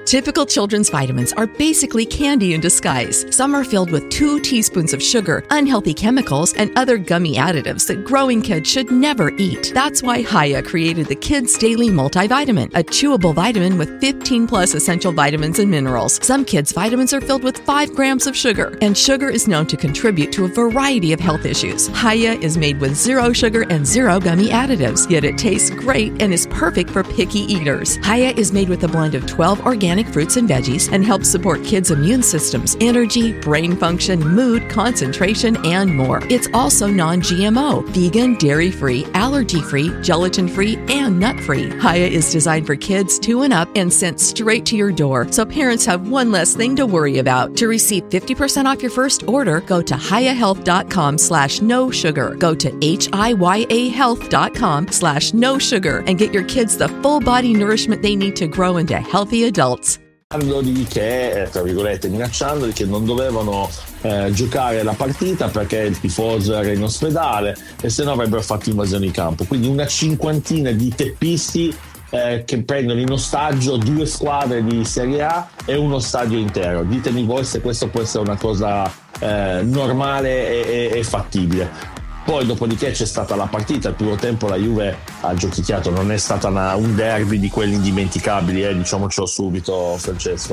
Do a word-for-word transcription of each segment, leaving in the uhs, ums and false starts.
Typical children's vitamins are basically candy in disguise. Some are filled with two teaspoons of sugar, unhealthy chemicals, and other gummy additives that growing kids should never eat. That's why Hiya created the Kids Daily Multivitamin, a chewable vitamin with fifteen plus essential vitamins and minerals. Some kids' vitamins are filled with five grams of sugar, and sugar is known to contribute to a variety of health issues. Hiya is made with zero sugar and zero gummy additives, yet it tastes great and is perfect for picky eaters. Hiya is made with a blend of twelve organic fruits and veggies and helps support kids' immune systems, energy, brain function, mood, concentration, and more. It's also non-G M O, vegan, dairy-free, allergy-free, gelatin-free, and nut-free. Hiya is designed for kids two and up and sent straight to your door, so parents have one less thing to worry about. To receive fifty percent off your first order, go to hiyahealth.com slash no sugar. Go to H-I-Y-A health.com slash no sugar and get your kids the full body nourishment they need to grow into healthy adults. Di che, tra virgolette, minacciandoli che non dovevano eh, giocare la partita perché il tifoso era in ospedale e se no avrebbero fatto invasione di campo. Quindi una cinquantina di teppisti eh, che prendono in ostaggio due squadre di Serie A e uno stadio intero. Ditemi voi se questo può essere una cosa eh, normale e, e, e fattibile. Poi dopodiché c'è stata la partita, il primo tempo la Juve ha giochicchiato, non è stata una, un derby di quelli indimenticabili, eh, diciamocelo subito Francesco.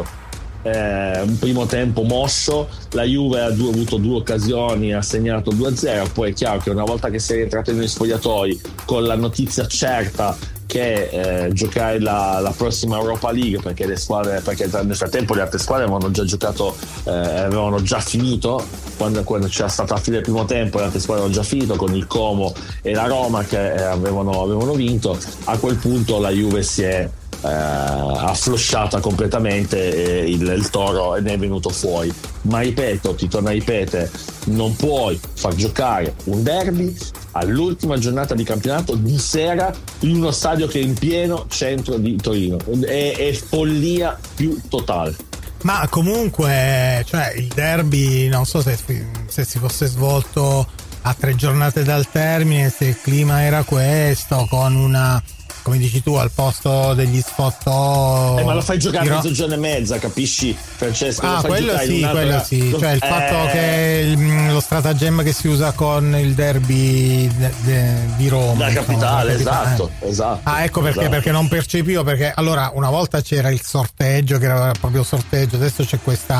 Eh, un primo tempo moscio, la Juve ha due, avuto due occasioni, ha segnato due a zero, poi è chiaro che una volta che si è rientrato negli spogliatoi con la notizia certa che eh, giocare la, la prossima Europa League, perché le squadre, perché nel frattempo le altre squadre avevano già giocato, eh, avevano già finito quando, quando c'era stata la fine del primo tempo, le altre squadre avevano già finito con il Como e la Roma che eh, avevano, avevano vinto. A quel punto la Juve si è eh, afflosciata completamente e il, il toro ne è venuto fuori. Ma ripeto, ti torno a ripetere, non puoi far giocare un derby all'ultima giornata di campionato di sera in uno stadio che è in pieno centro di Torino. È, è follia più totale. Ma comunque, cioè, il derby non so se, se si fosse svolto a tre giornate dal termine, se il clima era questo, con una, come dici tu, al posto degli sfottò. Eh, ma lo fai giocare a mezzogiorno e mezza, capisci, Francesco? Ah, quello sì, quello sì. Cioè il eh... fatto che il, lo stratagemma che si usa con il derby de, de, di Roma. La capitale, insomma, esatto, eh. esatto. Ah, ecco perché, esatto. Perché non percepivo, perché allora una volta c'era il sorteggio, che era proprio sorteggio, adesso c'è questa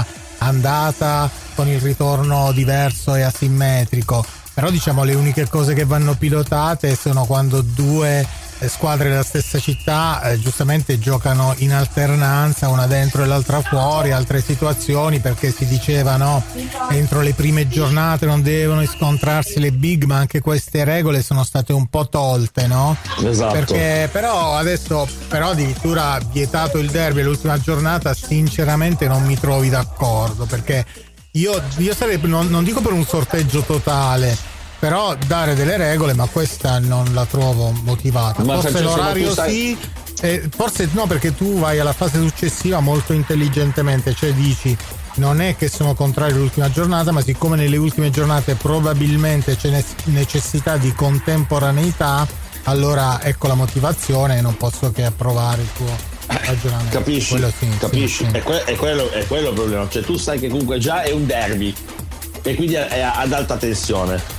andata con il ritorno diverso e asimmetrico. Però diciamo le uniche cose che vanno pilotate sono quando due squadre della stessa città eh, giustamente giocano in alternanza, una dentro e l'altra fuori, altre situazioni, perché si diceva no, entro le prime giornate non devono scontrarsi le big, ma anche queste regole sono state un po' tolte, no? Esatto. Perché però adesso però addirittura vietato il derby all'ultima giornata, sinceramente non mi trovi d'accordo, perché io, io sarei, non, non dico per un sorteggio totale, però dare delle regole, ma questa non la trovo motivata. Ma forse l'orario sai... sì, eh, forse no, perché tu vai alla fase successiva molto intelligentemente, cioè dici non è che sono contrario all'ultima giornata, ma siccome nelle ultime giornate probabilmente c'è necessità di contemporaneità, allora ecco la motivazione e non posso che approvare il tuo ragionamento. Capisci? Quello sì, Capisci? Sì, sì. È, que- è, quello, è quello il problema, cioè tu sai che comunque già è un derby e quindi è ad alta tensione.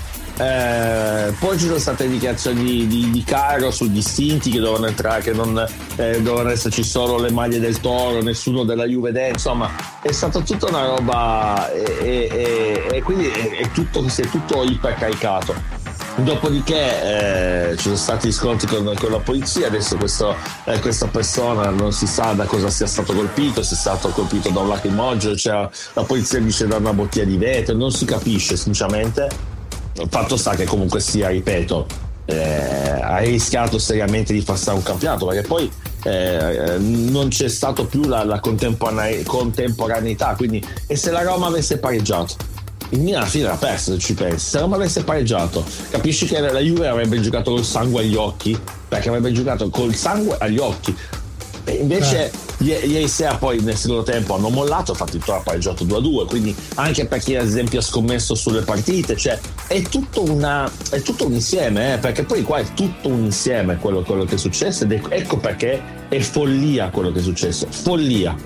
Eh, poi ci sono state dichiarazioni di, di, di Caro sui distinti che dovevano entrare, che non eh, dovevano esserci solo le maglie del Toro, nessuno della Juve dentro, insomma è stata tutta una roba e, e, e quindi è, è tutto, si è tutto ipercaricato. Dopodiché eh, ci sono stati scontri con, con la polizia, adesso questo, eh, questa persona non si sa da cosa sia stato colpito, se è stato colpito da un lacrimogeno, cioè, la polizia dice da una bottiglia di vetro, non si capisce sinceramente. Il fatto sta che comunque sia, ripeto, eh, ha rischiato seriamente di passare un campionato, perché poi eh, non c'è stato più la, la contemporane- contemporaneità, quindi e se la Roma avesse pareggiato? Il Milan alla fine l'ha perso, se ci pensi. Se la Roma avesse pareggiato, capisci che la Juve avrebbe giocato col sangue agli occhi, perché avrebbe giocato col sangue agli occhi. E invece eh. i- ieri sera poi nel secondo tempo hanno mollato, infatti il Toro ha pareggiato due a due, quindi anche per chi ad esempio ha scommesso sulle partite, cioè è tutto una è tutto un insieme, eh, perché poi qua è tutto un insieme quello, quello che è successo, ed è, ecco perché è follia quello che è successo, follia.